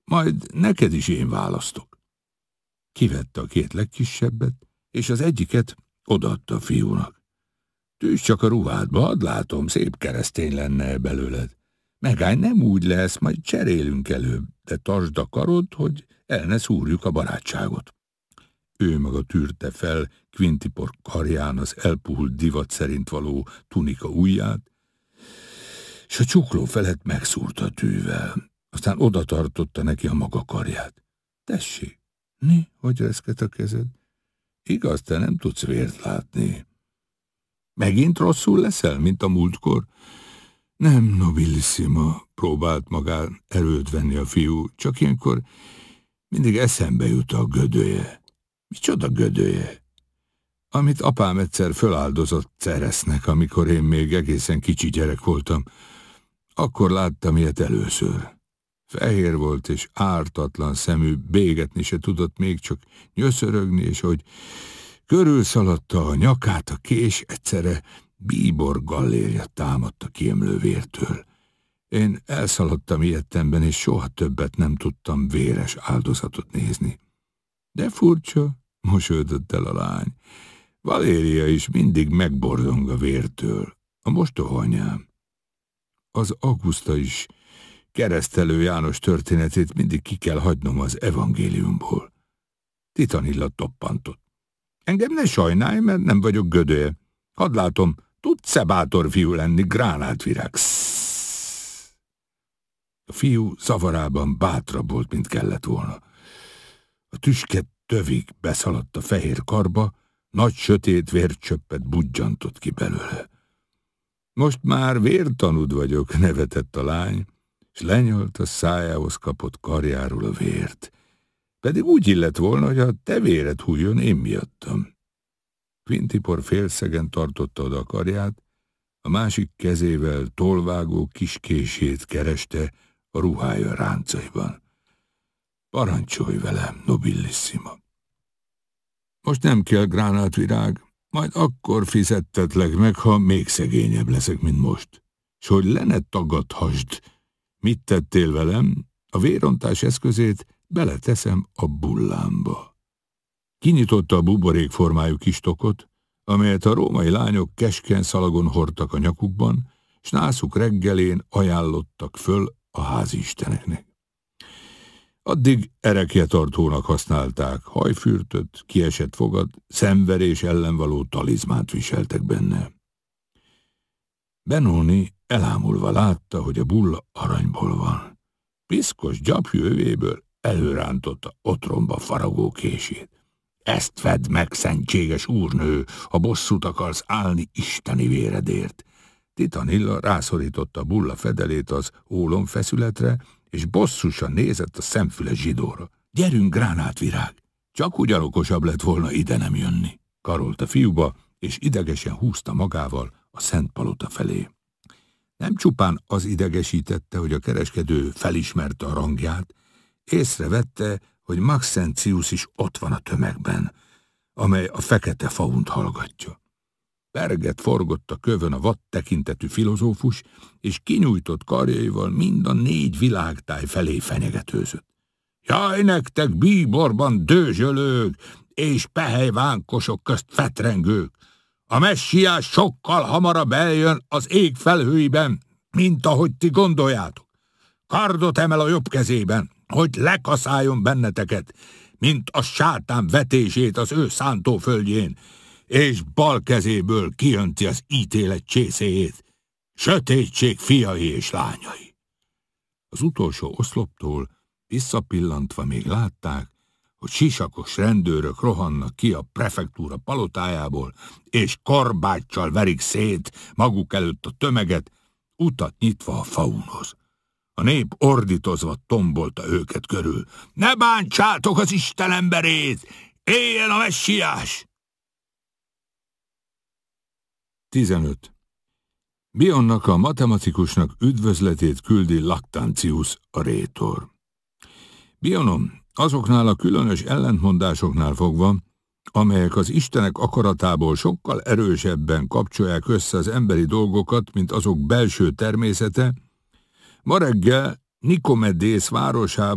majd neked is én választok. Kivette a két legkisebbet, és az egyiket odaadta a fiúnak. Tűzd csak a ruhádba, hadd látom, szép keresztény lenne belőled. Megállj, nem úgy lesz, majd cserélünk előbb, de tartsd a karod, hogy el ne szúrjuk a barátságot. Ő maga tűrte fel Quintipor karján az elpuhult divat szerint való tunika ujját, és a csukló felett megszúrta a tűvel, aztán oda tartotta neki a maga karját. Tessék, hogy reszket a kezed? Igaz, te nem tudsz vért látni. Megint rosszul leszel, mint a múltkor? Nem, nobilissima, próbált magán erőt venni a fiú, csak ilyenkor mindig eszembe jut a gödöje. Micsoda gödöje? Amit apám egyszer föláldozott Ceresznek, amikor én még egészen kicsi gyerek voltam. Akkor láttam ilyet először. Fehér volt és ártatlan szemű, bégetni se tudott, még csak nyöszörögni, és hogy körülszaladta a nyakát a kés, egyszerre bíbor gallérja támadt a kiemlő vértől. Én elszaladtam ilyetemben, és soha többet nem tudtam véres áldozatot nézni. De furcsa, mosolyodott el a lány. Valéria is mindig megborzong a vértől, a mostoha anyám. Az Auguszta is Keresztelő János történetét mindig ki kell hagynom az evangéliumból. Titanilla toppantott. Engem ne sajnálj, mert nem vagyok gödöje. Hadd látom, tudsz-e bátor fiú lenni, gránátvirág? A fiú zavarában bátrabb volt, mint kellett volna. A tüske tövig beszaladt a fehér karba, nagy sötét vércsöppet budjantott ki belőle. Most már vértanúd vagyok, nevetett a lány, és lenyalt a szájához kapott karjáról a vért. Pedig úgy illett volna, hogy a te véred hújjon én miattam. Quintipor félszegen tartotta oda a karját, a másik kezével tolvágó kiskését kereste a ruhája ráncaiban. Parancsolj velem, nobilissima. Most nem kell, gránátvirág, majd akkor fizettetlek meg, ha még szegényebb leszek, mint most. S hogy le ne tagadhassd, mit tettél velem, a vérontás eszközét beleteszem a bullámba. Kinyitotta a buborékformájú kis tokot, amelyet a római lányok keskeny szalagon hordtak a nyakukban, s nászuk reggelén ajánlottak föl a háziisteneknek. Addig erekjetartónak használták, hajfürtöt, kiesett fogat, szenverés ellen való talizmánt viseltek benne. Benoni elámulva látta, hogy a bulla aranyból van. Piszkos gyapjú övéből előrántotta otromba faragó kését. Ezt vedd meg, szentséges úrnő, ha bosszút akarsz állni isteni véredért. Titanilla rászorította a bulla fedelét az ólomfeszületre, és bosszusan nézett a szemfüles zsidóra. Gyerünk, gránátvirág! Csak ugyan okosabb lett volna ide nem jönni. Karolt a fiúba, és idegesen húzta magával a Szent Palota felé. Nem csupán az idegesítette, hogy a kereskedő felismerte a rangját, észrevette, hogy Maxentius is ott van a tömegben, amely a fekete faunt hallgatja. Perget forgott a kövön a vad tekintetű filozófus, és kinyújtott karjaival mind a 4 világtáj felé fenyegetőzött. Jaj, nektek bíborban dőzsölők és pehelyvánkosok közt fetrengők! A messiás sokkal hamarabb eljön az ég felhőiben, mint ahogy ti gondoljátok. Kardot emel a jobb kezében, hogy lekaszáljon benneteket, mint a sátán vetését az ő szántóföldjén, és bal kezéből kijönti az ítélet csészéjét, sötétség fiai és lányai. Az utolsó oszloptól visszapillantva még látták, hogy sisakos rendőrök rohannak ki a prefektúra palotájából, és korbáccsal verik szét maguk előtt a tömeget, utat nyitva a faunhoz. A nép ordítozva tombolta őket körül. Ne bántsátok az Isten emberét! Éljen a messiás! 15. Bionnak a matematikusnak üdvözletét küldi Lactantius a rétor. Bionom, azoknál a különös ellentmondásoknál fogva, amelyek az istenek akaratából sokkal erősebben kapcsolják össze az emberi dolgokat, mint azok belső természete, ma reggel Nikomedes városában